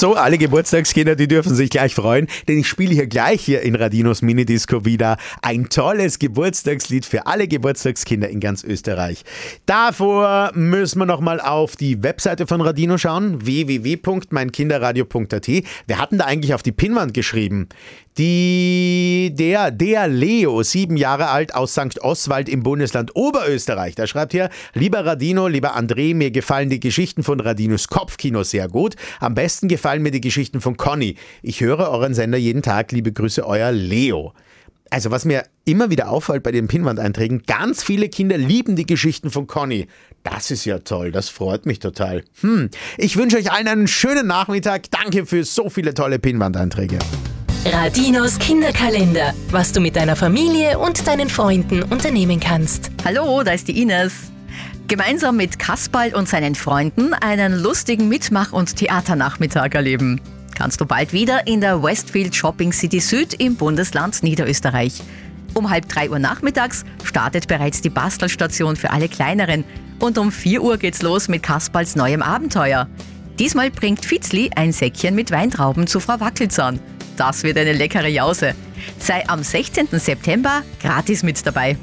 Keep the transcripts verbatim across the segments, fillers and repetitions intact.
so, alle Geburtstagskinder, die dürfen sich gleich freuen, denn ich spiele hier gleich hier in Radinos Minidisco wieder ein tolles Geburtstagslied für alle Geburtstagskinder in ganz Österreich. Davor müssen wir nochmal auf die Webseite von Radino schauen, w w w punkt mein kinderradio punkt a t. Wir hatten da eigentlich auf die Pinnwand geschrieben. Die, der, der Leo, sieben Jahre alt, aus Sankt Oswald im Bundesland Oberösterreich. Da schreibt hier, lieber Radino, lieber André, mir gefallen die Geschichten von Radinos Kopfkino sehr gut. Am besten gefallen mir die Geschichten von Conny. Ich höre euren Sender jeden Tag. Liebe Grüße, euer Leo. Also was mir immer wieder auffällt bei den Pinnwand-Einträgen, ganz viele Kinder lieben die Geschichten von Conny. Das ist ja toll, das freut mich total. Hm, ich wünsche euch allen einen schönen Nachmittag. Danke für so viele tolle Pinnwand-Einträge. Radinos Kinderkalender, was du mit deiner Familie und deinen Freunden unternehmen kannst. Hallo, da ist die Ines. Gemeinsam mit Kasperl und seinen Freunden einen lustigen Mitmach- und Theaternachmittag erleben. Kannst du bald wieder in der Westfield Shopping City Süd im Bundesland Niederösterreich. Um halb drei Uhr nachmittags startet bereits die Bastelstation für alle Kleineren und um vier Uhr geht's los mit Kasperls neuem Abenteuer. Diesmal bringt Fitzli ein Säckchen mit Weintrauben zu Frau Wackelzahn. Das wird eine leckere Jause. Sei am sechzehnten September gratis mit dabei.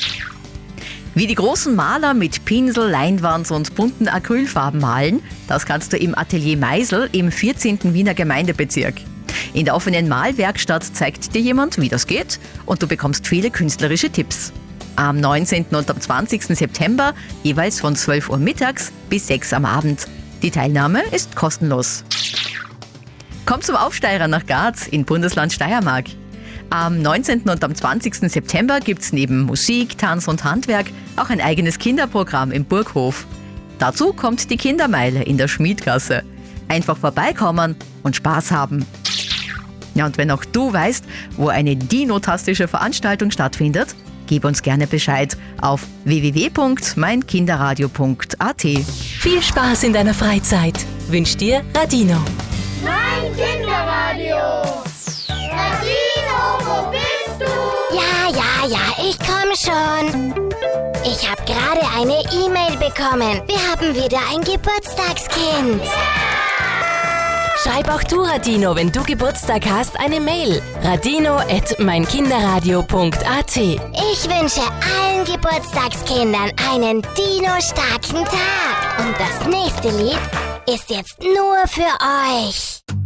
Wie die großen Maler mit Pinsel, Leinwand und bunten Acrylfarben malen, das kannst du im Atelier Meisel im vierzehnten Wiener Gemeindebezirk. In der offenen Malwerkstatt zeigt dir jemand, wie das geht, und du bekommst viele künstlerische Tipps. Am neunzehnten und am zwanzigsten September jeweils von zwölf Uhr mittags bis sechs am Abend. Die Teilnahme ist kostenlos. Komm zum Aufsteirer nach Graz in Bundesland Steiermark. Am neunzehnten und am zwanzigsten September gibt's neben Musik, Tanz und Handwerk auch ein eigenes Kinderprogramm im Burghof. Dazu kommt die Kindermeile in der Schmiedgasse. Einfach vorbeikommen und Spaß haben. Ja, und wenn auch du weißt, wo eine dinotastische Veranstaltung stattfindet, gib uns gerne Bescheid auf w w w punkt mein kinderradio punkt a t. Viel Spaß in deiner Freizeit wünscht dir Radino. Mein Kinderradio. Radino, wo bist du? Ja, ja, ja, ich komm schon. Ich habe gerade eine E-Mail bekommen. Wir haben wieder ein Geburtstagskind. Schreib auch du Radino, wenn du Geburtstag hast, eine Mail. radino at mein kinderradio punkt a t. Ich wünsche allen Geburtstagskindern einen dino-starken Tag. Und das nächste Lied ist jetzt nur für euch.